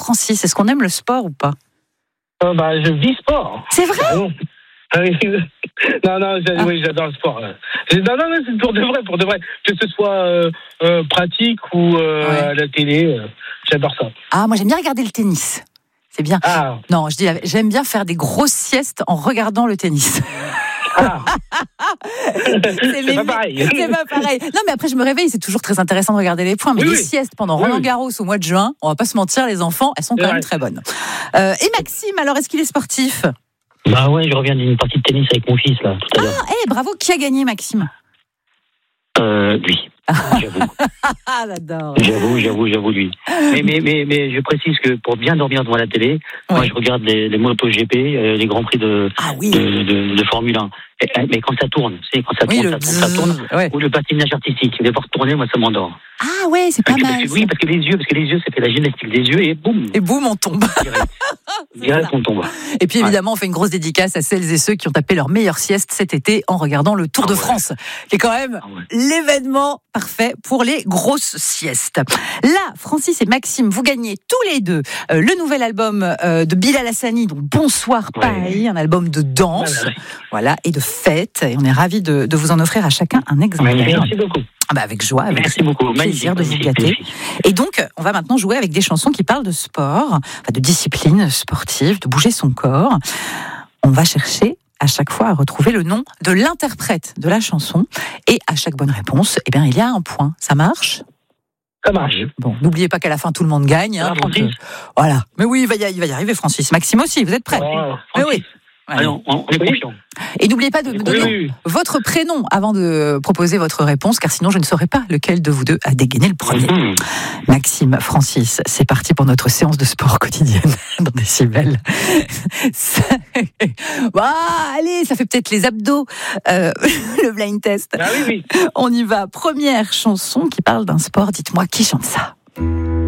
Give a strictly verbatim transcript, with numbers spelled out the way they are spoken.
Francis, est-ce qu'on aime le sport ou pas ? Euh, bah, je vis sport. C'est vrai ? Ah, non. Non, non, j'ai, ah. oui, j'adore le sport. Non, non, non, c'est pour de vrai, pour de vrai. Que ce soit euh, euh, pratique ou euh, ouais. à la télé, euh, j'adore ça. Ah, moi j'aime bien regarder le tennis. C'est bien. Ah. Non, je dis, j'aime bien faire des grosses siestes en regardant le tennis. Ah. c'est, c'est mes... pas pareil. C'est pas pareil. Non, mais après je me réveille, c'est toujours très intéressant de regarder les points. Mais oui, les oui. siestes pendant oui, Roland Garros oui. au mois de juin, on va pas se mentir, les enfants, elles sont quand ouais. même très bonnes. Euh, et Maxime, alors est-ce qu'il est sportif ? Bah ouais, je reviens d'une partie de tennis avec mon fils là. Tout à ah, eh, hey, bravo. Qui a gagné, Maxime ? Euh, lui. J'avoue. Ah, j'adore. J'avoue, j'avoue, j'avoue lui. Mais, mais, mais, mais je précise que pour bien dormir devant la télé, ouais. moi je regarde les, les MotoGP, euh, les grands prix de, ah, oui. de, de, de Formule un. Et, mais quand ça tourne, c'est quand ça oui, tourne, ça tourne, ça tourne, ouais. ou le patinage artistique, les voir tourner, moi ça m'endort. Ah ouais, c'est pas parce mal. Que, oui, parce que les yeux, parce que les yeux, ça fait la gymnastique des yeux et boum. Et boum, on tombe. Direct, direct on tombe. Et puis évidemment, on fait une grosse dédicace à celles et ceux qui ont tapé leur meilleure sieste cet été en regardant le Tour ah, de ouais. France, qui est quand même ah, ouais. l'événement parfait pour les grosses siestes. Là, Francis et Maxime, vous gagnez tous les deux euh, le nouvel album euh, de Bilal Hassani, donc Bonsoir Paris, ouais. un album de danse, ouais, ouais. voilà, et de fête. Et on est ravis de, de vous en offrir à chacun un exemplaire. Merci beaucoup. Ah bah avec joie, avec Merci beaucoup. plaisir de vous gâter. Et donc, on va maintenant jouer avec des chansons qui parlent de sport, enfin de discipline sportive, de bouger son corps. On va chercher à chaque fois à retrouver le nom de l'interprète de la chanson. Et à chaque bonne réponse, eh bien, il y a un point. Ça marche ? Ça marche. Bon, n'oubliez pas qu'à la fin, tout le monde gagne. Hein, ah, donc, euh, voilà. Mais oui, il va, y, il va y arriver, Francis. Maxime aussi, vous êtes prêts ? oh, Mais oui. Ouais. Allons, on est confiant. Et n'oubliez pas de me donner oui, oui. votre prénom avant de proposer votre réponse, car sinon je ne saurais pas lequel de vous deux a dégainé le premier. Mm-hmm. Maxime, Francis, c'est parti pour notre séance de sport quotidienne dans Décibel. Ça... bah, allez, ça fait peut-être les abdos, euh, le blind test. Ah, oui, oui. On y va. Première chanson qui parle d'un sport. Dites-moi qui chante ça.